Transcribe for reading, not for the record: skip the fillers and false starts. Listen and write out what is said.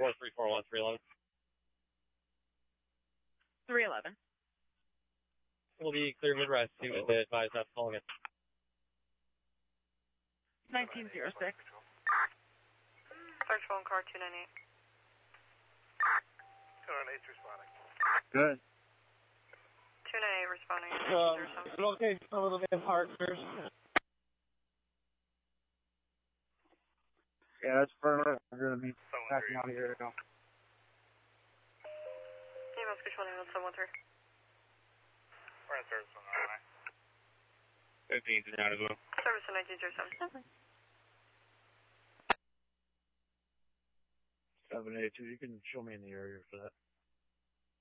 4341 311. 311. Will be clear mid-rise to advise not to call again. 1906. Search phone car 298. 298 responding. Good. 298 responding. Okay, a little bit of partners. Yeah, that's further. I'm going to be backing out of here now. Email speech 11713. We're in service on the 15's in out as well. Service in 1907. 782, you can show me in the area for that.